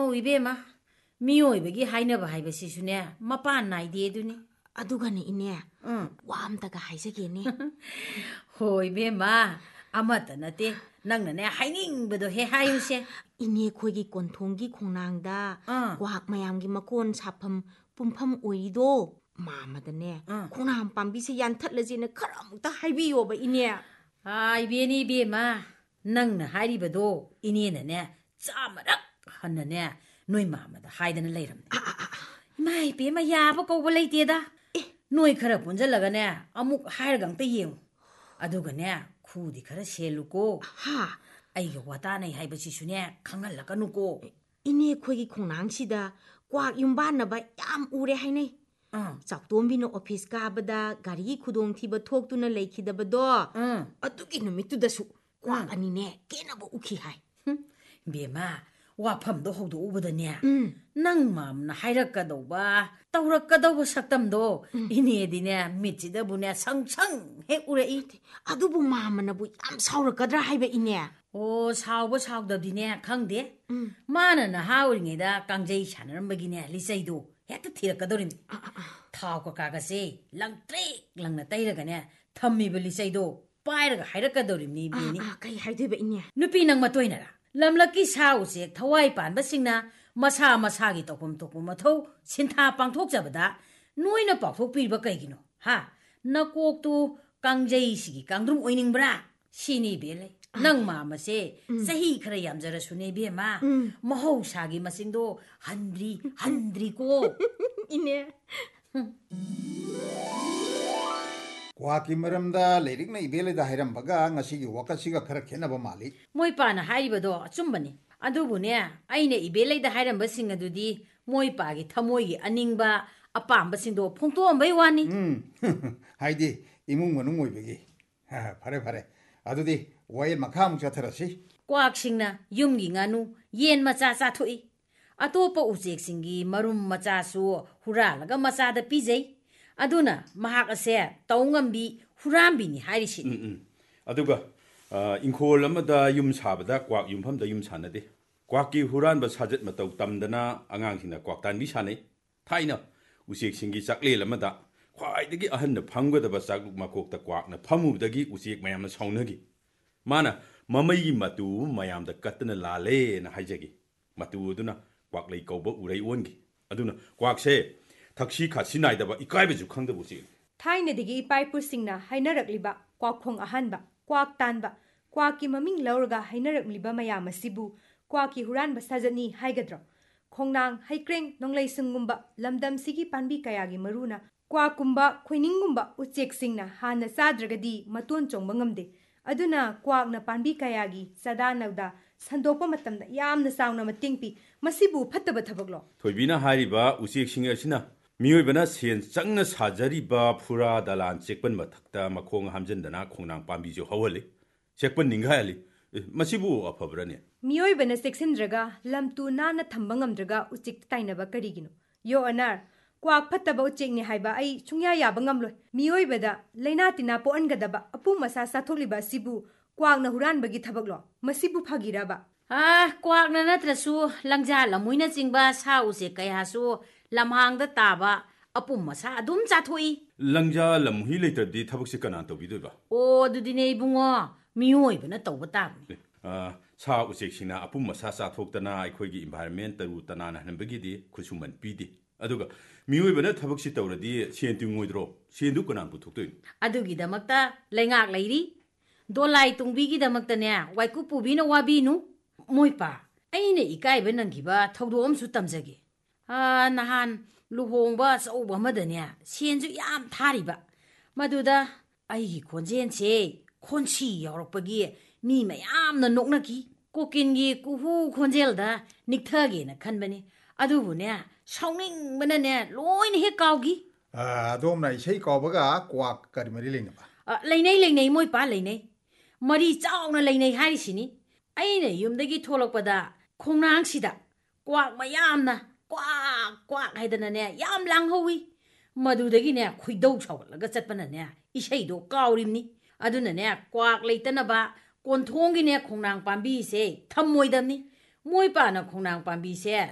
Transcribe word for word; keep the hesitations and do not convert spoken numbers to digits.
ꯏꯕꯦꯝꯃ ꯃꯤꯑꯣꯏꯕꯒꯤ ꯍꯥꯏꯅꯕ ꯍꯥꯏꯕꯁꯤꯁꯨꯅꯦ ꯃꯄꯥꯟ ꯅꯥꯏꯗꯦ ꯑꯗꯨꯅꯤ ꯑꯗꯨꯒꯅꯦ ꯏꯅꯦ ꯋꯥ ꯑꯝꯇꯒ ꯍꯥꯏꯖꯒꯦꯅꯦ ꯍꯣꯏ ꯏꯕꯦꯝꯃ ꯑꯃꯠꯇ ꯅꯠꯇꯦ ꯅꯪꯅꯅꯦ ꯍꯥꯏꯅꯤꯡꯕꯗꯣ ꯍꯦ ꯍꯥꯏꯌꯨꯁꯦ ꯏꯅꯦ ꯑꯩꯈꯣꯏꯒꯤ ꯀꯣꯟꯊꯣꯡꯒꯤ ꯈꯣꯡꯅꯥꯡꯗ ꯀ꯭ꯋꯥꯛ ꯃꯌꯥꯝꯒꯤ ꯃꯀꯣꯟ ꯁꯥꯐꯝ ꯄꯨꯝꯐꯝ ꯑꯣꯏꯔꯤꯗꯣ ꯃꯥꯃꯗꯅꯦ ꯈꯣꯡꯅꯥꯡ ꯄꯥꯝꯕꯤꯁꯦ ꯌꯥꯟꯊꯠꯂꯁꯦꯅ ꯈꯔ ꯑꯃꯨꯛꯇ ꯍꯥꯏꯕꯤꯌꯣꯕ ꯏꯅꯦ ꯏꯕꯦꯅꯤ ꯏꯕꯦꯝꯃ ꯅꯪꯅ ꯍꯥꯏꯔꯤꯕꯗꯣ ꯏꯅꯦꯅꯅꯦ ꯆꯥꯃꯔꯛ ꯍꯟꯅꯅꯦ ꯅꯣꯏ ꯃꯥꯃꯗ ꯍꯥꯏꯗꯅ ꯂꯩꯔꯝꯅꯦ ꯏꯃꯥ ꯏꯕꯦꯝꯃ ꯌꯥꯕ ꯀꯧꯕ ꯂꯩꯇꯦꯗ ꯅꯣꯏ ꯈꯔ ꯄꯨꯟꯁꯤꯜꯂꯒꯅꯦ ꯑꯃꯨꯛ ꯍꯥꯏꯔꯒ ꯑꯝꯇ ꯌꯦꯡꯉꯨ ꯑꯗꯨꯒꯅꯦ ꯈꯨꯗꯤ ꯈꯔ ꯁꯦꯜꯂꯨꯀꯣ ꯑꯩꯒ ꯋꯥꯇꯥꯅꯩ ꯍꯥꯏꯕꯁꯤꯁꯨꯅꯦ ꯈꯪꯍꯜꯂꯛꯀꯅꯨꯀꯣ ꯏꯅꯦ ꯑꯩꯈꯣꯏꯒꯤ ꯈꯣꯡꯅꯥꯡꯁꯤꯗ ꯀ꯭ꯋꯥꯛ ꯌꯨꯝꯕꯥꯟꯅꯕ ꯌꯥꯝ ꯎꯔꯦ ꯍꯥꯏꯅꯩ ꯆꯥꯎꯇꯣꯝꯕꯤꯅ ꯑꯣꯐꯤꯁ ꯀꯥꯕꯗ ꯒꯥꯔꯤꯒꯤ ꯈꯨꯗꯣꯡꯊꯤꯕ ꯊꯣꯛꯇꯨꯅ ꯂꯩꯈꯤꯗꯕꯗꯣ ꯑꯗꯨꯒꯤ ꯅꯨꯃꯤꯠꯇꯨꯗꯁꯨ ꯀ꯭ꯋꯥꯛ ꯑꯅꯤꯅꯦ ꯀꯦꯅꯕ ꯎꯈꯤ ꯍꯥꯏ ꯕꯦꯝꯃ ꯋꯥꯐꯝꯗꯣ ꯍꯧꯗꯣꯛꯎꯕꯗꯅꯦ ꯅꯪ ꯃꯥꯝꯅ ꯍꯥꯏꯔꯛꯀꯗꯧꯕ ꯇꯧꯔꯛꯀꯗꯧꯕ ꯁꯛꯇꯝꯗꯣ ꯏꯅꯦꯗꯤꯅꯦ ꯃꯤꯠꯁꯤꯗꯕꯨꯅꯦ ꯁꯪ ꯁꯪ ꯍꯦꯛ ꯎꯔꯛꯏ ꯑꯗꯨꯕꯨ ꯃꯥꯃꯅꯕꯨ ꯌꯥꯝ ꯁꯥꯎꯔꯛꯀꯗ꯭ꯔꯥ ꯍꯥꯏꯕ ꯏꯅꯦ ꯑꯣ ꯁꯥꯎꯕ ꯁꯥꯎꯗꯕꯗꯤꯅꯦ ꯈꯪꯗꯦ ꯃꯥꯅ ꯅꯍꯥ ꯑꯣꯏꯔꯤꯉꯩꯗ ꯀꯥꯡꯖꯩ ꯁꯥꯟꯅꯔꯝꯕꯒꯤꯅꯦ ꯂꯤꯆꯩꯗꯣ ꯍꯦꯛꯇ ꯊꯤꯔꯛꯀꯗꯧꯔꯤꯅꯤ ꯊꯥꯎ ꯀꯀꯥꯒꯁꯦ ꯂꯪꯇ꯭ꯔꯤꯛ ꯂꯪꯅ ꯇꯩꯔꯒꯅꯦ ꯊꯝꯃꯤꯕ ꯂꯤꯆꯩꯗꯣ ꯄꯥꯏꯔꯒ ꯍꯥꯏꯔꯛꯀꯗꯧꯔꯤꯕꯅꯤ ꯏꯕꯦꯅꯤ ꯀꯩ ꯍꯥꯏꯗꯣꯏꯕ ꯏꯅꯦ ꯅꯨꯄꯤ ꯅꯪ ꯃꯇꯣꯏꯅꯔꯥ ꯂꯝꯂꯛꯀꯤ ꯁꯥ ꯎꯆꯦꯛ ꯊꯋꯥꯏ ꯄꯥꯟꯕꯁꯤꯡꯅ ꯃꯁꯥ ꯃꯁꯥꯒꯤ ꯇꯧꯐꯝ ꯊꯣꯛꯄ ꯃꯊꯧ ꯁꯤꯟꯊꯥ ꯄꯥꯡꯊꯣꯛꯆꯕꯗ ꯅꯣꯏꯅ ꯄꯥꯡꯊꯣꯛꯄꯤꯔꯤꯕ ꯀꯩꯒꯤꯅꯣ ꯍꯥ ꯅꯀꯣꯛꯇꯨ ꯀꯥꯡꯖꯩꯁꯤꯒꯤ ꯀꯥꯡꯗ꯭ꯔꯨꯝ ꯑꯣꯏꯅꯤꯡꯕ꯭ꯔꯥ ꯁꯤꯅꯤ ꯏꯕꯦꯜꯂꯩ ꯅꯪ ꯃꯥꯃꯁꯦ ꯆꯍꯤ ꯈꯔ ꯌꯥꯝꯖꯔꯁꯨꯅꯦ ꯏꯕꯦꯝꯃ ꯃꯍꯧꯁꯥꯒꯤ ꯃꯁꯤꯡꯗꯣ ꯍꯟꯗ꯭ꯔꯤ ꯍꯟꯗ꯭ꯔꯤꯀꯣ ꯏꯅꯦ ꯀ꯭ꯋꯥꯛꯀꯤ ꯃꯔꯝꯗ ꯂꯥꯏꯔꯤꯛꯅ ꯏꯕꯦꯜꯂꯩꯗ ꯍꯥꯏꯔꯝꯕꯒ ꯉꯁꯤꯒꯤ ꯋꯥꯀꯠꯁꯤꯒ ꯈꯔ ꯈꯦꯠꯅꯕ ꯃꯥꯜꯂꯤ ꯃꯣꯏ ꯄꯥꯅ ꯍꯥꯏꯔꯤꯕꯗꯣ ꯑꯆꯨꯝꯕꯅꯤ ꯑꯗꯨꯕꯨꯅꯦ ꯑꯩꯅ ꯏꯕꯦꯜꯂꯩꯗ ꯍꯥꯏꯔꯝꯕꯁꯤꯡ ꯑꯗꯨꯗꯤ ꯃꯣꯏ ꯄꯥꯒꯤ ꯊꯃꯣꯏꯒꯤ ꯑꯅꯤꯡꯕ ꯑꯄꯥꯝꯕꯁꯤꯡꯗꯣ ꯐꯣꯡꯗꯣꯛꯑꯝꯕꯩ ꯋꯥꯅꯤ ꯎꯝ ꯍꯥꯏꯗꯤ ꯏꯃꯨꯡ ꯃꯅꯨꯡ ꯑꯣꯏꯕꯒꯤ ꯐꯔꯦ ꯐꯔꯦ ꯑꯗꯨꯗꯤ ꯋꯥꯌꯦꯜ ꯃꯈꯥ ꯑꯃꯨꯛ ꯆꯠꯊꯔꯁꯤ ꯀ꯭ꯋꯥꯛꯁꯤꯡꯅ ꯌꯨꯝꯒꯤ ꯉꯥꯅꯨ ꯌꯦꯟ ꯃꯆꯥ ꯆꯥꯊꯣꯛꯏ ꯑꯇꯣꯞꯄ ꯎꯆꯦꯛꯁꯤꯡꯒꯤ ꯃꯔꯨꯝ ꯃꯆꯥꯁꯨ ꯍꯨꯔꯥꯜꯂꯒ ꯃꯆꯥꯗ ꯄꯤꯖꯩ ꯑꯗꯨꯅ ꯃꯍꯥꯛ ꯑꯁꯦ ꯇꯧ ꯉꯝꯕꯤ ꯍꯨꯔꯥꯝꯕꯤꯅꯤ ꯍꯥꯏꯔꯤꯁꯤꯅꯤ ꯑꯗꯨꯒ ꯏꯪꯈꯣꯜ ꯑꯃꯗ ꯌꯨꯝ ꯁꯥꯕꯗ ꯀ꯭ꯋꯥꯛ ꯌꯨꯝꯐꯝꯗ ꯌꯨꯝ ꯁꯥꯟꯅꯗꯦ ꯀ꯭ꯋꯥꯛꯀꯤ ꯍꯨꯔꯥꯟꯕ ꯁꯥꯖꯠ ꯃꯇꯧ ꯇꯝꯗꯅ ꯑꯉꯥꯡꯁꯤꯡꯅ ꯀ꯭ꯋꯥꯛꯇꯥꯟꯕꯤ ꯁꯥꯟꯅꯩ ꯊꯥꯏꯅ ꯎꯆꯦꯛꯁꯤꯡꯒꯤ ꯆꯥꯛꯂꯦꯟ ꯑꯃꯗ ꯈ꯭ꯋꯥꯏꯗꯒꯤ ꯑꯍꯟꯅ ꯐꯪꯒꯗꯕ ꯆꯥꯛꯂꯨꯛ ꯃꯀꯣꯛꯇ ꯀ꯭ꯋꯥꯛꯅ ꯐꯝꯃꯨꯕꯗꯒꯤ ꯎꯆꯦꯛ ꯃꯌꯥꯝꯅ ꯁꯥꯎꯅꯈꯤ ꯃꯥꯅ ꯃꯃꯩꯒꯤ ꯃꯇꯨ ꯃꯌꯥꯝꯗ ꯀꯠꯇꯅ ꯂꯥꯜꯂꯦꯅ ꯍꯥꯏꯖꯈꯤ ꯃꯇꯨ ꯑꯗꯨꯅ ꯀ꯭ꯋꯥꯛꯂꯩ ꯀꯧꯕ ꯎꯔꯩ ꯑꯣꯟꯈꯤ ꯑꯗꯨꯅ ꯀ꯭ꯋꯥꯛꯁꯦ ꯊꯛꯁꯤ ꯈꯥꯁꯤ ꯅꯥꯏꯗꯕ ꯏꯀꯥꯏꯕꯁꯨ ꯈꯪꯗꯕ ꯎꯆꯦꯛꯅꯤ ꯊꯥꯏꯅꯗꯒꯤ ꯏꯄꯥ ꯏꯄꯨꯁꯤꯡꯅ ꯍꯥꯏꯅꯔꯛꯂꯤꯕ ꯀ꯭ꯋꯥꯛꯈꯣꯡ ꯑꯍꯥꯟꯕ ꯀ꯭ꯋꯥꯛ ꯇꯥꯟꯕ ꯀ꯭ꯋꯥꯛꯀꯤ ꯃꯃꯤꯡ ꯂꯧꯔꯒ ꯍꯥꯏꯅꯔꯛꯂꯤꯕ ꯃꯌꯥꯝ ꯑꯁꯤꯕꯨ ꯀ꯭ꯋꯥꯛꯀꯤ ꯍꯨꯔꯥꯟꯕ ꯁꯥꯖꯠꯅꯤ ꯍꯥꯏꯒꯗ꯭ꯔꯣ ꯈꯣꯡꯅꯥꯡ ꯍꯩꯀ꯭ꯔꯦꯡ ꯅꯣꯡꯂꯩꯁꯤꯡꯒꯨꯝꯕ ꯂꯝꯗꯝꯁꯤꯒꯤ ꯄꯥꯟꯕꯤ ꯀꯌꯥꯒꯤ ꯃꯔꯨꯅ ꯀ꯭ꯋꯥꯛꯀꯨꯝꯕ ꯈꯣꯏꯅꯤꯡꯒꯨꯝꯕ ꯎꯆꯦꯛꯁꯤꯡꯅ ꯍꯥꯟꯅ ꯆꯥꯗ꯭ꯔꯒꯗꯤ ꯃꯇꯣꯟ ꯆꯣꯡꯕ ꯉꯝꯗꯦ ꯑꯗꯨꯅ ꯀ꯭ꯋꯥꯛꯅ ꯄꯥꯟꯕꯤ ꯀꯌꯥꯒꯤ ꯆꯥꯗꯥ ꯅꯧꯗꯥ ꯁꯟꯗꯣꯛꯄ ꯃꯇꯝꯗ ꯌꯥꯝꯅ ꯆꯥꯎꯅ ꯃꯇꯦꯡ ꯄꯤ ꯃꯁꯤꯕꯨ ꯐꯠꯇꯕ ꯊꯕꯛꯂꯣ ꯊꯣꯏꯕꯤꯅ ꯍꯥꯏꯔꯤꯕ ꯎꯆꯦꯛꯁꯤꯡ ꯑꯁꯤꯅ ꯃꯤꯑꯣꯏꯕꯅ ꯁꯦꯟ ꯆꯪꯅ ꯁꯥꯖꯔꯤꯕ ꯐꯨꯔꯥ ꯗꯂꯥꯟ ꯆꯦꯛꯄꯟ ꯃꯊꯛꯇ ꯃꯈꯣꯡ ꯍꯥꯝꯖꯤꯟꯗꯅ ꯈꯣꯡꯅꯥꯡ ꯄꯥꯝꯕꯤꯁꯨ ꯍꯧꯍꯜꯂꯤ ꯆꯦꯛꯄꯟ ꯅꯤꯡꯒꯥꯏꯍꯜꯂꯤ ꯃꯁꯤꯕꯨ ꯑꯐꯕ꯭ꯔꯅꯦ ꯃꯤꯑꯣꯏꯕꯅ ꯆꯦꯛꯁꯤꯟꯗ꯭ꯔꯒ ꯂꯝꯇꯨ ꯅꯥꯟꯅ ꯊꯝꯕ ꯉꯝꯗ꯭ꯔꯒ ꯎꯆꯦꯛꯇ ꯇꯥꯏꯅꯕ ꯀꯔꯤꯒꯤꯅꯣ ꯌꯣ ꯑꯅꯥꯔ ꯀ꯭ꯋꯥꯛ ꯐꯠꯇꯕ ꯎꯆꯦꯛꯅꯤ ꯍꯥꯏꯕ ꯑꯩ ꯁꯨꯡꯌꯥ ꯌꯥꯕ ꯉꯝꯂꯣꯏ ꯃꯤꯑꯣꯏꯕꯗ ꯂꯩꯅꯥ ꯇꯤꯟꯅꯥ ꯄꯣꯛꯍꯟꯒꯗꯕ ꯑꯄꯨꯝ ꯑꯁꯥ ꯆꯥꯊꯣꯛꯂꯤꯕ ꯑꯁꯤꯕꯨ ꯀ꯭ꯋꯥꯛꯅ ꯍꯨꯔꯥꯟꯕꯒꯤ ꯊꯕꯛꯂꯣ ꯃꯁꯤꯕꯨ ꯐꯥꯒꯤꯔꯕ ꯑꯥ ꯀ꯭ꯋꯥꯛꯅ ꯅꯠꯇ꯭ꯔꯁꯨ ꯂꯪꯖꯥ ꯂꯝꯃꯣꯏꯅꯆꯤꯡꯕ ꯁꯥ ꯎꯆꯦꯛ ꯀꯌꯥꯁꯨ ꯂꯝꯍꯥꯡꯗ ꯇꯥꯕ ꯑꯄꯨꯝ ꯑꯁꯥ ꯑꯗꯨꯝ ꯆꯥꯊꯣꯛꯏ ꯂꯪꯖꯥ ꯂꯝꯍꯨꯏ ꯂꯩꯇ꯭ꯔꯗꯤ ꯊꯕꯛꯁꯤ ꯀꯅꯥ ꯇꯧꯕꯤꯗꯣꯏꯕ ꯑꯣ ꯑꯗꯨꯗꯤꯅꯦ ꯏꯕꯨꯡꯉꯣ ꯃꯤꯑꯣꯏꯕꯅ ꯇꯧꯕ ꯇꯥꯕꯅꯤ ꯁꯥ ꯎꯆꯦꯛꯁꯤꯡꯅ ꯑꯄꯨꯝ ꯑꯁꯥ ꯆꯥꯊꯣꯛꯇꯅ ꯑꯩꯈꯣꯏꯒꯤ ꯏꯟꯚꯥꯏꯔꯟꯃꯦꯟ ꯇꯔꯨ ꯇꯅꯥꯟꯍꯟꯕꯒꯤꯗꯤ ꯈꯨꯠꯁꯨꯃꯟ ꯄꯤꯗꯦ ꯑꯗꯨꯒ ꯃꯤꯑꯣꯏꯕꯅ ꯊꯕꯛꯁꯤ ꯇꯧꯔꯗꯤ ꯁꯦꯟ ꯇꯤꯡꯉꯣꯏꯗ꯭ꯔꯣ ꯁꯦꯟꯗꯨ ꯀꯅꯥ ꯄꯨꯊꯣꯛꯇꯣꯏꯅꯣ ꯑꯗꯨꯒꯤꯗꯃꯛꯇ ꯂꯩꯉꯥꯛ ꯂꯩꯔꯤ ꯗꯣꯂꯥꯏ ꯇꯨꯡꯕꯤꯒꯤꯗꯃꯛꯇꯅꯦ ꯋꯥꯏꯀꯨꯞ ꯄꯨꯕꯤꯅ ꯋꯥꯕꯤꯅꯨ ꯃꯣꯏꯄꯥ ꯑꯩꯅ ꯏꯀꯥꯏꯕ ꯅꯪꯈꯤꯕ ꯊꯧꯗꯣꯛ ꯑꯃꯁꯨ ꯇꯝꯖꯒꯦ ꯅꯍꯥꯟ ꯂꯨꯍꯣꯡꯕ ꯑꯆꯧꯕ ꯑꯃꯗꯅꯦ ꯁꯦꯟꯁꯨ ꯌꯥꯝ ꯊꯥꯔꯤꯕ ꯃꯗꯨꯗ ꯑꯩꯒꯤ ꯈꯣꯟꯖꯦꯜꯁꯦ ꯈꯣꯟꯁꯤ ꯌꯥꯎꯔꯛꯄꯒꯤ ꯃꯤ ꯃꯌꯥꯝꯅ ꯅꯣꯛꯅꯈꯤ ꯀꯣꯀꯤꯟꯒꯤ ꯀꯨꯍꯨ ꯈꯣꯟꯖꯦꯜꯗ ꯅꯤꯛꯊꯒꯦꯅ ꯈꯟꯕꯅꯤ ꯑꯗꯨꯕꯨꯅꯦ ꯁꯥꯎꯅꯤꯡꯕꯅꯅꯦ ꯂꯣꯏꯅ ꯍꯦꯛ ꯀꯥꯎꯈꯤ ꯑꯗꯣꯝꯅ ꯏꯁꯩ ꯀꯥꯎꯕꯒ ꯀ꯭ꯋꯥꯛ ꯀꯔꯤ ꯃꯔꯤ ꯂꯩꯅꯕ ꯂꯩꯅꯩ ꯂꯩꯅꯩ ꯃꯣꯏ ꯄꯥ ꯂꯩꯅꯩ ꯃꯔꯤ ꯆꯥꯎꯅ ꯂꯩꯅꯩ ꯍꯥꯏꯔꯤꯁꯤꯅꯤ ꯑꯩꯅ ꯌꯨꯝꯗꯒꯤ ꯊꯣꯛꯂꯛꯄꯗ ꯈꯣꯡꯅꯥꯡꯁꯤꯗ ꯀ꯭ꯋꯥꯛ ꯃꯌꯥꯝꯅ ꯀ꯭ꯋꯥꯛ ꯀ꯭ꯋꯥꯛ ꯍꯥꯏꯗꯅꯅꯦ ꯌꯥꯝ ꯂꯥꯡꯍꯧꯋꯤ ꯃꯗꯨꯗꯒꯤꯅꯦ ꯈꯣꯏꯗꯧ ꯁꯥꯎꯒꯠꯂꯒ ꯆꯠꯄꯅꯅꯦ ꯏꯁꯩꯗꯣ ꯀꯥꯎꯔꯤꯕꯅꯤ ꯑꯗꯨꯅꯅꯦ ꯀ꯭ꯋꯥꯛ ꯂꯩꯇꯅꯕ ꯀꯣꯟꯊꯣꯡꯒꯤꯅꯦ ꯈꯣꯡꯅꯥꯡ ꯄꯥꯝꯕꯤꯁꯦ ꯊꯝꯃꯣꯏꯗꯕꯅꯤ ꯃꯣꯏ ꯄꯥꯅ ꯈꯣꯡꯅꯥꯡ ꯄꯥꯝꯕꯤꯁꯦ